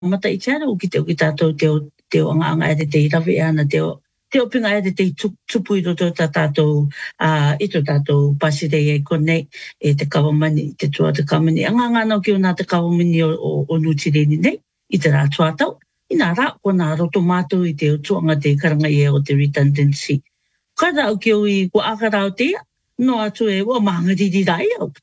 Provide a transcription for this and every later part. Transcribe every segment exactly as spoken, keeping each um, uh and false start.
mata i tēra o ki te o ki tātou te o te o anga anga e te i rawe ana te o te o pinga e te tupu i roto tā tātou uh, i tō tātou pasirei e konei e te kawamani, te tua te kamani. Anga anga nau ki o nā te kawamani o, o, o nutireni nei i te rā tuatau. I nā rā, ko nā roto mātou i te o tuanga te karanga i o te redundancy. Kada au ki o i ko akara o te ia, no atu e o mahangariri rai au.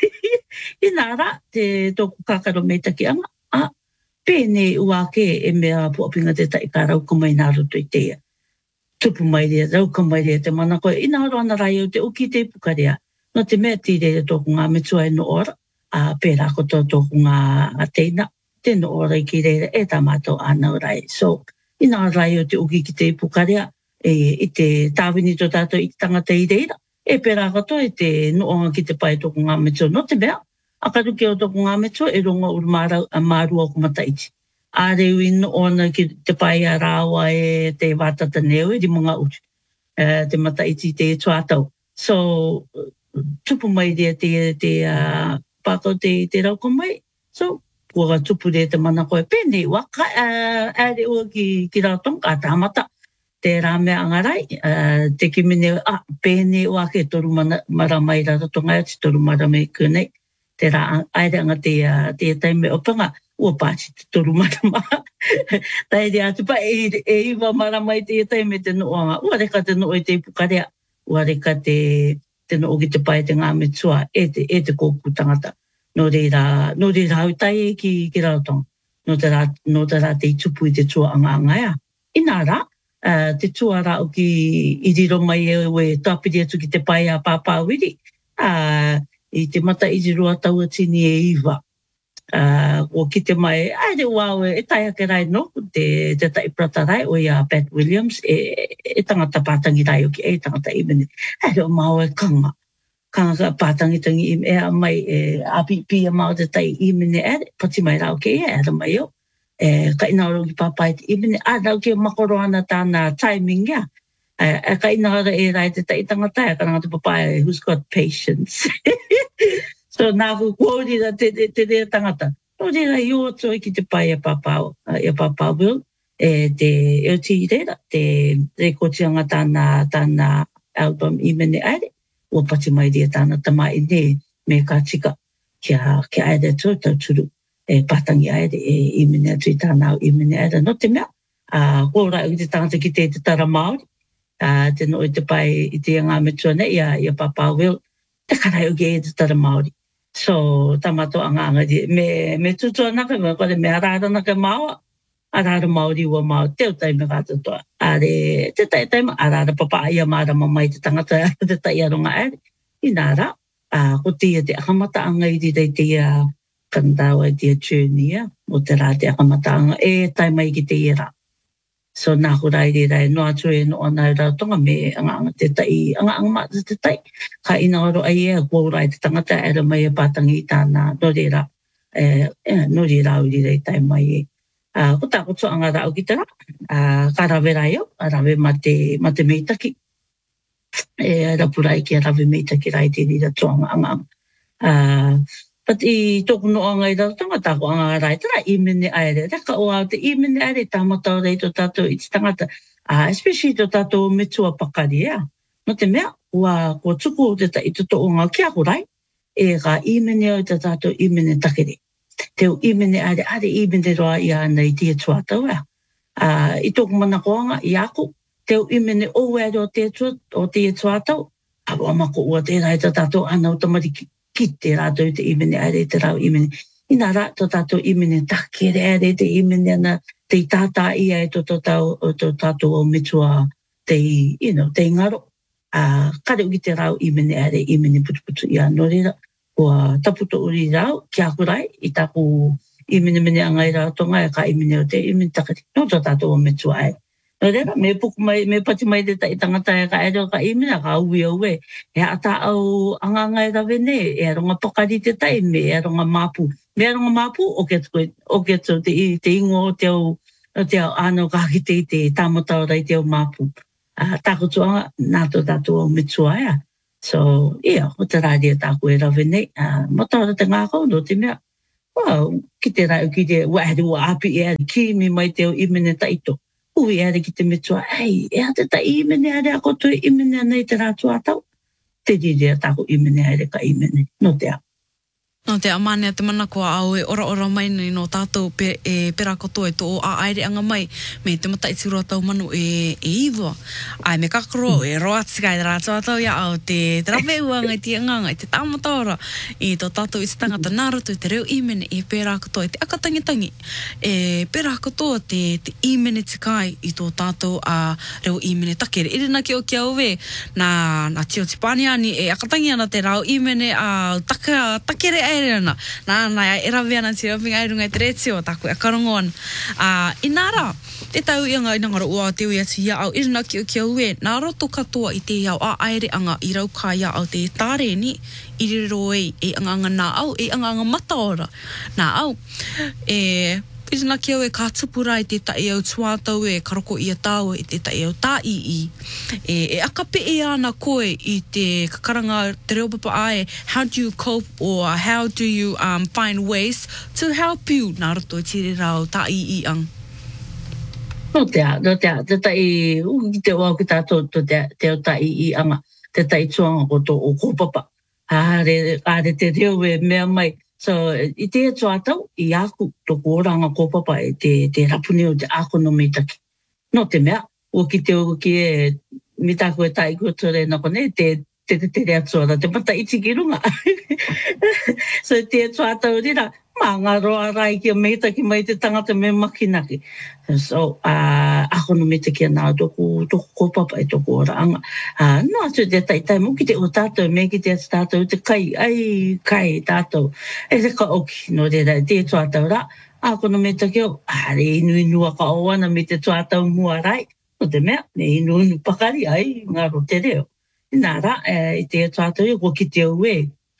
I nā rā, te tōku kakaro me taki anga, a pēnei ua ke e mea puapinga te tai ka rau kamai nā roto i te ia. Tupu mai rea, rau kamai rea te mana koe. I nā roana rai au te uki te pukarea. No te mea tire e tōku ngā metua e no ora, a pērā ko tō tōku ngā a teina, te no ora i ki reira e tā mātou ānau rai. So, i nā rai au te uki ki te pukarea, e, i te tāwini tō tātou i tangata i reira, e pērā kato e te noonga ki te pai tōku ngā metua. No te mea, a karu ki o tōku ngā metua e ronga uru mārau a mārua o kumataiti. A reu i noona ki te pai a rāua e te wātata neo e di mga utu, uh, te mataiti te tuatau. So, tupu mai rea te, te uh, pākau te, te rauko mai. So, kua tupu rea te mana koe pēnei waka, uh, ere ua ki, ki rātong, a tāmata. Te rāmea angarai, uh, te kimene, ah, pēnei ua ke toru mana, maramai rātonga, te toru maramai kūnei. Te rā aere anga te, uh, te taime opanga, ua pāti te toru marama. Tai rea atu pa e, e iwa maramai te taime te noanga. Ua reka te noo i te pukarea, ua reka te, te noo ki te pai te ngā metua e te, e te kōku tangata. No reira, no reira hau tai e ki, ki rautong. No te rā, no te rā te tupu i te tua anga angaia. I nā rā, uh, te tua rā o ki i riro mai e we tāpiri atu ki te pai a pāpāwiri. Uh, I te mata i roa taua tini e iwa. Uh, o ki te mai, aere wau e tai ake rai no, te, te tai prata rai o ia Pat Williams, e, e tangata pātangi rai o ki e tangata imene. Aere o mau e kanga. Kanga pātangi tangi ime, e a mai e apipi a mau te tai imene ere, pati mai rau ke e, ere mai o. E, ka inauro ki pāpai te imene, a rau ke makoro ana tāna timing ia. E ka inaura e rai te tai tangata, e ka ngata papai, who's got patience. So nā ku kōrira te, te, te rea tangata. Nō reira i o toi ki te pai a pāpau, a pāpau Will, e te e o ti reira, te rekotianga tāna, tāna album i mene aere, o pati mai rea tāna tamai ne, me ka tika kia, kia aere tō tau turu, e pātangi aere, e i mene atu i tāna i mene aere. No te mea, a kōra i te tangata ki te te tara Māori, a te no i te pai i te ngā metua ne, i a, i a pāpau Will, te karai o ge e te tara Māori. So, tamato anga anga di, me, me tutua naka, me kore me arara naka maua, arara Māori ua mau, teo taime kata toa. Are, te tai taima, arara papa ia mara mamai te tangata, te tai aronga ere. I nāra, uh, ko tia te akamata anga i rei te ia kandawa i te journey, o te rā te akamata anga, e taima i ki te ira. So, nā hurai re rai, no atu e no anai rautonga me anga anga te tai, anga anga mata te tai. Ka ina oro ai e, kua rai te tangata e ra mai e pātangi i tāna no re ra, e, no re rau i rei tai mai e. Uh, ko tā koto anga rau ki te rā, uh, ka rawe rai au, a rawe ma te, ma te meitaki. E rapurai ki a rawe meitaki rai te rira toanga anga anga. Uh, But i tōku no anga i rautonga, tāko anga rai tara, i mene aere. Reka o au te i mene aere, tāmata o rei tō tātou i te tangata, uh, especially tō tātou metua pakari, ea. No te mea, ua kua tuku o te ta i tō o ngā kia horai, e ka i mene o te tātou i mene takere. Te o i mene aere, aere i mene roa i ana i tia tuatau, ea. Uh, I tōku mana koanga, i ako, te o i mene o ere o tia tuatau, awa mako ua te rai tō tātou ana o tamariki. Ki te rātou te imene aere te rau imene. I nā rā tō tātou imene takere aere te imene ana te tātā ia e tō tātou o mitua te, you know, te ngaro. Uh, kare uki te rau imene aere imene putuputu ia no reira. Kua taputo uri rau ki a kurai i tāku imene mene angai rātonga e ka imene o te imene takere. No tō tātou o mitua aere. No reira, me puku mai, me pati mai te tai tangata e ka ere o ka imena, ka ui au e. E ata au anga ngai rawe ne, e aronga pakari te tai me, e aronga māpu. Me aronga māpu, o ke tu te, te ingo o te au, o te au āno kāki te te tāmata o rai te au māpu. Uh, tāko tuanga, nā tō tātou au mitua ea. So, ia, o te rādia tāko e rawe ne. Uh, Mata ora te ngākau, no te mea. Wow, ki te rai ki te waheri wa api e ari ki mi mai te o imene taito. Ui ari ki te metua, ei, e ate ta imene ari a koto imene nei te rātu atau. Te riri a tako imene ari ka imene, no te a. No te amane te mana kua au e ora ora mai nei no tātou pe, e pera kotoa e tō a aere anga mai me te mata i tiro tau manu e, e iwa. Ai me kakaro e roa tika i rātua tau ia au te te rawe uanga i te anganga i te tāmataora i tō tātou i te tangata nārutu te reo imene e pera kotoa i te akatangitangi. E pera kotoa te, te imene te kai i tō tātou a reo imene takere. Irina ki o ki au we na, na tio tipani ani e akatangi ana te rao imene a taka, takere e Nā, nā, e rawe ana te rawinga e runga i te reti o tāku e karongo ana. Uh, I nāra, te tau i anga i ngara ua te ui atu ia au, irina ki o ki au e, nā roto katoa i te iau a aere anga i rau kā ia au te tāre ni, i riro e, e anga anga nā au, e anga anga mataora. Nā au, e... Irina ki au e kā tupura i te tai au tuatau e karoko i a tāua i te tai au tā i i. E, e akape e ana koe i te kakaranga te reo papa ae, how do you cope or how do you um, find ways to help you? Nā roto i tiri rau tā i i ang. No te a, no te a, te tai, u ki te wau ki tātou te, te o tā i i anga, te tai tuanga ko tō o kōpapa. Āre, āre te reo e mea mai. So, i te atua tau, i aku toko oranga kōpapa e te, te rapuni o te ako no mitaki. No te mea, o ki te o ki e mitako e tai kutore na kone, te te te te atua ra, te pata iti ki runga. So, te atua tau rira, mā ngā roa rai ki a mitaki mai te tangata me makinaki. So, uh, ako no mitaki a nā toko, toko kōpapa e toko oranga. Uh, no atu te tai tai mo ki te o tātou, me ki te atu tātou, te kai, ai, kai tātou. E te ka oki, no te rai, te tuatau ra. Ako no mitaki o, are inu inu a ka oana me te tuatau mua rai. No te mea, ne inu inu pakari, ai, ngā ro te reo. Nā ra, e, i te tuatau i ko ki te ue,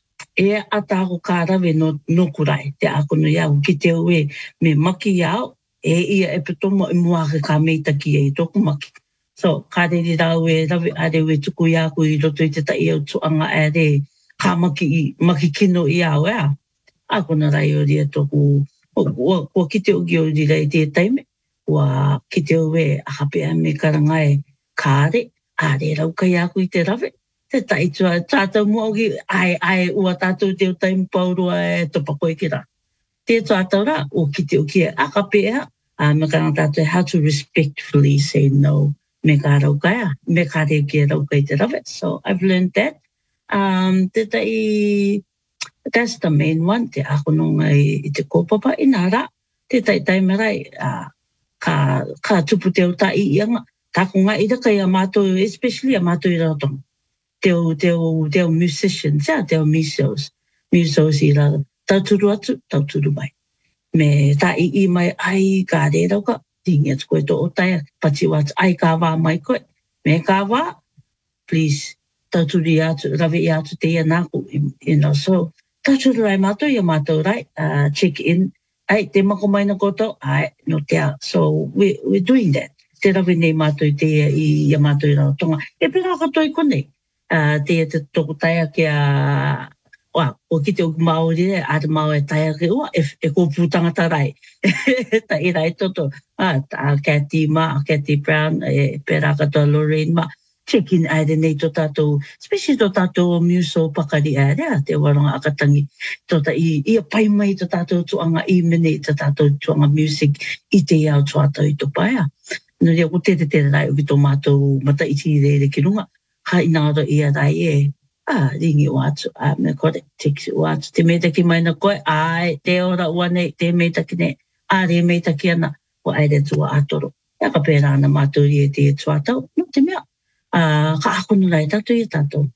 e atako ka rawe no, no kurai, te ako no iau, ki te ue, me maki iau, e ia e petomo i muake ka meitaki e i toku maki. So, ka reri rau e rawe are ue tuku i aku i roto i te tai au tuanga e re, ka maki, i, maki kino i au ea. Ako na rai o ria toku, o ki te uki o ria i te taime, wa ki te ue a hape a me karangai kāre, a re rau kai aku i te rawe. Te tai tua, tātou mua oki, ai, ai, ua tātou te o taimi paurua e topa koe ki rā. Te tātou rā, o ki te uki e akapea, a me ka tātou how to respectfully say no, me ka rau kai, me ka reo ki e rau kai te rawe. So, I've learned that. Um, te tai, that's the main one, te ako nonga i te kōpapa i nā rā, te tai tai marai, uh, ka, ka tupu te o tā i ianga, tāko ngā ira kai a mātou, especially a mātou i ratonga. Te o, te o, te o musicians, yeah, te o musos, musos i rā, tauturu atu, tauturu mai. Me tā i i mai, ai, ka re rau ka, tingi atu koe tō o taia, pati watu, ai ka wā mai koe, me ka wā, please, tauturu i atu, rawe i atu te ia nāku, you know, so, tauturu rai mātou, ia mātou rai, uh, check in, ai, te mako mai na koto, ai, no te a, so, we, we're doing that. Te rawe nei mātou i te ia, i ia mātou i rau tonga, e pera kato i konei. Uh, te te toko taia ki a, wa, o ki te o Māori e, a te Māo e taia ki, ua, e, e kōpū tangata rai. Ta i rai toto, a, a Cathy Ma, Cathy Brown, e pera katoa Lorraine Ma, check in aere nei to tātou, especially to tātou muso pakari aere, te waranga akatangi, tota i, i a pai mai to tātou tuanga i mene, to tātou tuanga music, i te iau tuatau i to paia. No rea ko te te te rai o ki tō mātou mata iti re re ki runga. Ha inaro i a rai e, a ringi o atu, a me kore, teki o atu, te meitaki mai na koe, ai, te ora ua nei, te meitaki nei, a re meitaki ana, o aere tua atoro. Ia ka pēra ana mātou i e te tuatau, no te mea, uh, ka ako no rai tātou i tātou,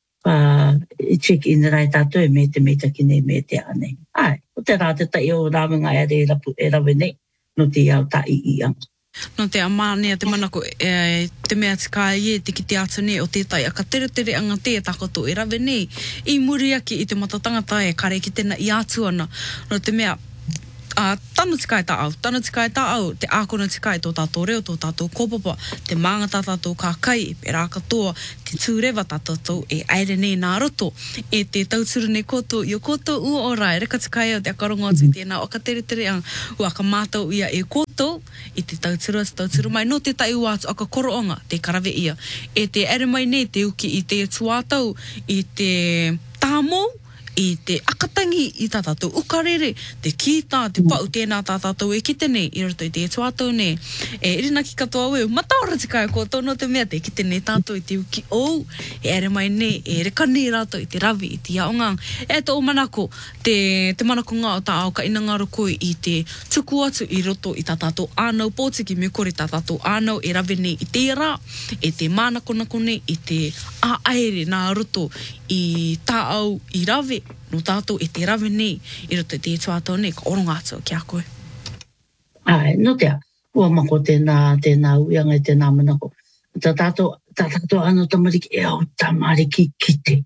uh, check in rai tātou e me te meitaki nei, me te anei. Ai, o te rā te tai o rāwenga e re rapu, e rawe nei, no te iau tā i i anga. No te amānea te manako e, te mea tika i e te ki te atu nei o tētai a ka tere tere anga te takoto e rawe nei i muri aki i te matatangata e kare ki tēnā i atu ana. No te mea a tanu tikai ta au, tanu tikai ta au, te ākona tikai tō tātou reo, tō tātou kōpapa, te mānga tā tātou kākai, e pērā katoa, te tūrewa tā tātou, e aere nei nā roto, e te tauturu nei koto, i o koto ua orai, reka tikai au te akarongo atu, mm-hmm. tēnā waka tere tere ang, ua ka mātou ia e koto, i te tauturu, te tauturu mai, no te tai ua atu, aka koroonga, te karawe ia, e te aere mai nei, te uki i te tuātau, i te tāmou, i te akatangi i tā tātou ukarere, te kita, te pau tēnā tā tātou e kite nei, i roto i te tuātau nei. E irina ki katoa weu, mataora tikai ko tono te mea te kite nei tātou i te uki ou, e ere mai nei, e reka nei rātou i te rawi, i te aongang. E tō manako, te, te manako ngā o tā au ka inangaro koe i te tuku atu i roto i tā tātou ānau pōtiki me kore tā tātou ānau e rawe nei i te rā, e te mānako nako nei, i te āaere nā roto i tā au i rawe, no tātou e te rawe nei, i roto te tuātau nei, ka oronga atu ki a koe. Ai, no tea, ua mako tēnā, tēnā uianga i tēnā manako. Tā tātou, tā tātou ano tamariki e au tamariki kite.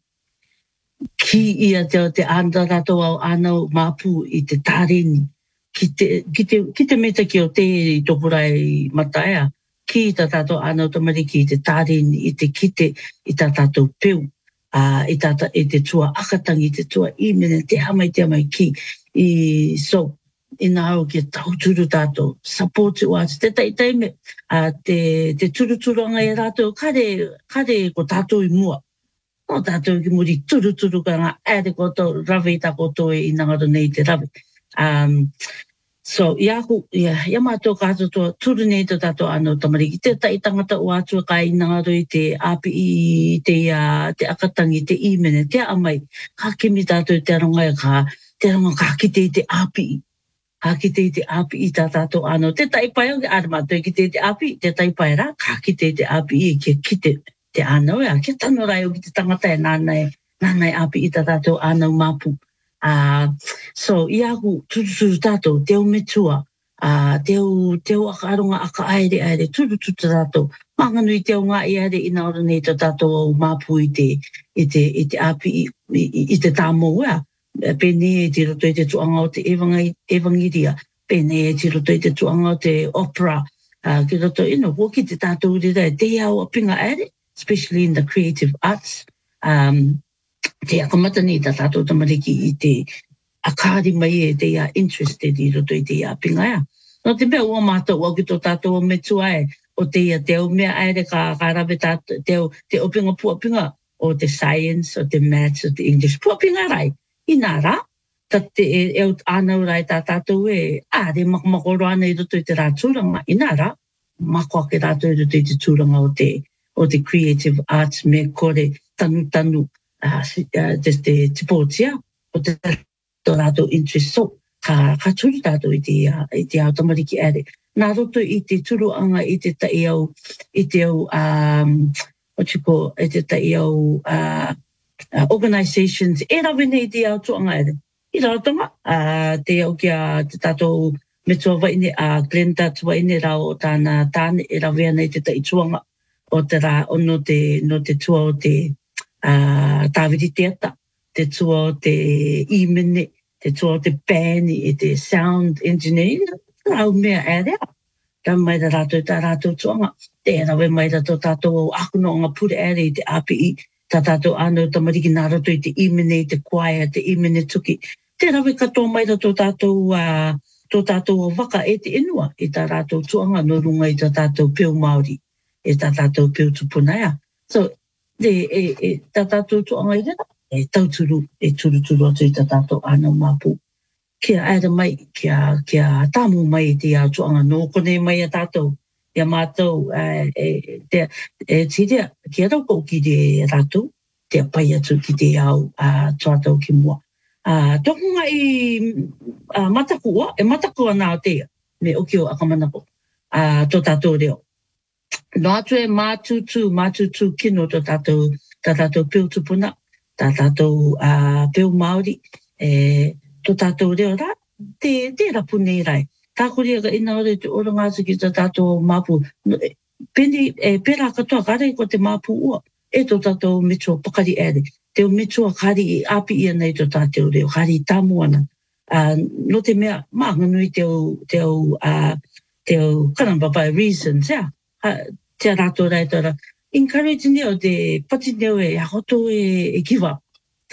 Ki ia te o te anda tātou au anau māpū i te tārini. Ki te, ki te, ki te meta ki o te i topurai mataea. Ki tā tātou anau tamariki i te tārini, i te kite, i tā tātou peu. Uh, i tata e te tua akatangi, te tua imene, te hamai te hamai ki. I, so, i nā au ki tau turu tātou, support u atu, te tai taime, uh, te, te turu turu anga i rātou, kare, kare ko tātou i mua. No tātou ki muri turu turu ka ngā ere koto, rawe i tā koto e i nangaro nei te rawe. Um, So, i aku, ia, ia mātou kātou toa, turu nei tō tātou anō tamariki. Te tai tangata o atu ka i ngaro i te api i te, uh, te akatangi, te imene, te amai. Ka kimi tātou te aronga e ka, te aronga ka kite i te api i. Ka kite i te api i tā tātou anō. Te tai pai o ki ara mātou i kite i te api, te tai pai rā, ka kite i te api i ki kite te anō. Ea, ki tano rai o ki te tangata e nānai, nānai api i tā tātou anō māpu. Uh, so, i aku, tūturu tātou, teo metua, uh, teo, teo aka aronga aka aere aere, tūturu tātou, manganui teo ngā i aere ina ora nei tō tātou au māpu i te, i te, i te api, i, i, i te tāmou, ea, pēne e te roto i te tuanga o te evangiria, pēne e te roto i te tuanga o te opera, uh, ki roto ino, woki te tātou rira, te au apinga aere, especially in the creative arts, um, te akamata ni tā tātou tamariki i te akari mai e te ia interested i roto i te ia pingaya. No te mea ua mātou au ki tō tātou o metua e o te ia te o mea aere ka, ka rawe tātou, te, te opinga puapinga o te science, o te maths, o te English, puapinga rai. I nā rā, ta te e, e o ānau rai tā tātou e, ā, re makamakoro ana i roto i te rā tūranga. I nā rā, mako ake rātou i roto i te tūranga o te, o te creative arts me kore tanu tanu. Uh, uh, te te te pōtia, o te tō rātou interest so, ka, ka turu rātou i te, uh, i te au tamariki ere. Nā roto i te turu anga i te tai au, i te au, um, what you call, i te tai au uh, uh, organisations, e rawe nei te au tuanga ere. I rātonga, uh, te au kia te tātou me tua waine, a uh, Glenda tua ine rao o tāna tāne, e rawe nei te tai tuanga o te rā, o no te, no te tua o te Uh, tāwiri teata, te tua o te imene, te tua o te band, e te sound engineering, rau mea area. Rau mai ra rātou tā rātou tuanga. Te rawe mai ra tō tātou au akuno ngā pure ere i te api i, tā tātou anō tamariki nā rato i te imene, te kwaia, te imene tuki. Te rawe katoa mai ra tō tātou, uh, tō tātou waka e te inua, i tā rātou tuanga no runga i tā tātou peo Māori, e tā tātou peo tupunaya. So, Te e, e tā tātou tuanga i rera, e tauturu, e turu turu atu i tā tātou anau māpū. Kia aera mai, kia, kia tāmu mai te a tuanga, no kone mai a tātou, ia mātou, e, e, te, e tirea, kia rauko ki te rātou, te pai atu ki te au, a tuatau ki mua. A, tokunga i a, matakua, e matakua nā o tea, me oki o akamanako, a tō tātou reo. No atu e mātutu, mātutu kino tō tātou, tā tātou peo tupuna, tā tātou uh, peo Māori, e, tō tātou reo rā, te, te rapu nei rai. Tā korea ka ina ore te oranga atu ki tā tātou māpu. Peni, e, pera katoa, kare ko te māpu ua, e tō tātou mitua pakari ere. Te o mitua kari i api ia nei tō tātou reo, kari i tamu ana. uh, no te mea maanganui te au, te au, uh, te au kanambapa reasons, yeah. Uh, te rato raitara. Encourage neo te pati neo e akoto e, e give up.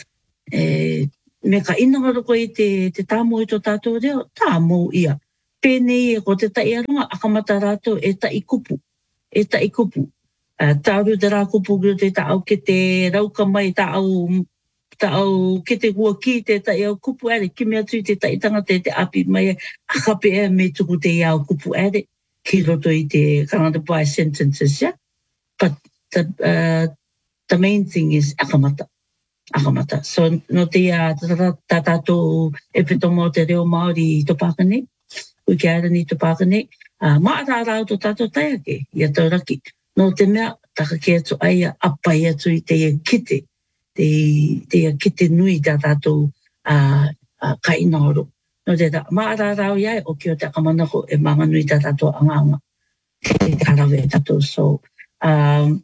E, me ka inanga roko i te, te tāmo i tō tātou reo, tāmo ia. Pēnei e ko te tai aronga, akamata rātou e tai kupu. E tai kupu. Uh, tāru te rā kupu gru te tāau ke te rauka mai tāau, tāau ke te hua ki te tai au kupu ere, ki mea tui te tai tanga te te api mai e, akape e me tuku te iau kupu ere, ki roto i te Canada by sentences, yeah? But the, uh, the main thing is akamata. Akamata. So, no te uh, tā tātou e pito mō te reo Māori i tō Pākane, ui ke ara ni tō Pākane, uh, maa rā rau tō tātou taiake, i a tau raki. No te mea, taka ke atu aia, apai atu i te ia kite, te, te ia kite nui tā tātou uh, uh, kainoro. No te tā, maa rā rau iai, o ki o te akamanako e manga nui tā tātou anganga, te karawe tātou. So, um,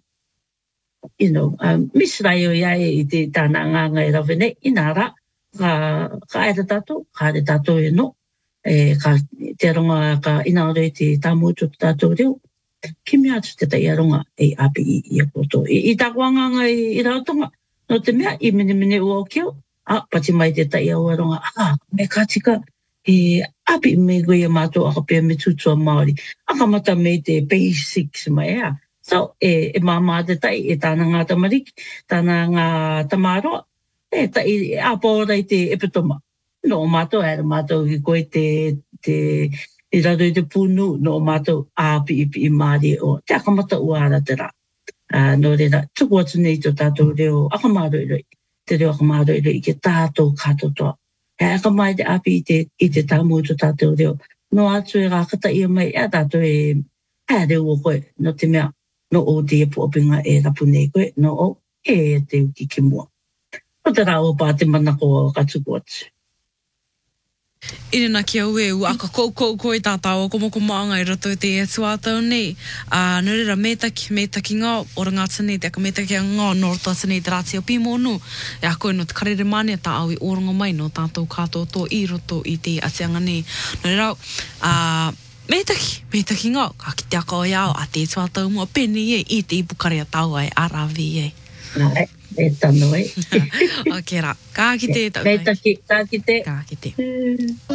you know, um, misrai o iai i te tāna anganga e rawe nei, inara, ka, ka aira tātou, ka re tātou e no, e ka te ronga ka inaore te tāmutu tātou reo, ki mea atu te tai aronga e api i, i a koto. I, i tāko anganga i, i rautonga, no te mea, i mene mene ua o keo, a, pati mai te tai au aronga, a, me ka tika, e api me goe mātou aka pia me tutua Māori, aka mata me te basics mai ea. So, e, e māmā te tai, e tāna ngā tamariki, tāna ngā tamaroa, e tai, e apora i te epitoma. No, mātou, era mātou ki koe te, te, i raro i te pūnu, no mātou āpi ipi i Māori o te akamata uara te rā. Uh, no reira, tuku atu nei tō tātou reo akamāroi, te reo akamāroi i ke tātou katotoa. E akamai te api i te, i te tāmu tō tātou reo. No atu e rākata ia mai, e tātou e, e reo o koe, no te mea, no o te e puopinga e rapu nei koe, no o e te uki ki mua. O te rā o pā te manako o katuku atu. Irina ki au e u aka kou kou kou i tātāua komoko maanga i roto te e tuātau nei. Uh, Nurira, mētaki, mētaki ngā, ora ngā tane, te aka mētaki a ngā, nō roto tane te rāti o pīmonu. E a koe no te karere mane tā au i oronga mai no tātou kātou tō i roto i te atianga nei. Nurira, uh, mētaki, mētaki ngā, ka ki te aka o iau, a te tuātau mua pēni e, i te ipukare a tau ai, arawi e. Ai, e tano e. Ok, rā, kā ki te tau. Mētaki, kā ki te. Kā ki te.